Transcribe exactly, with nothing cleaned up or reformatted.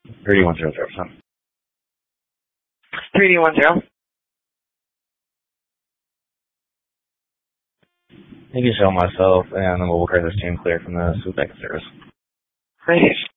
three one zero zero seven. three one zero. Thank you, show myself and the mobile crisis team clear from the Swoop Service. Great.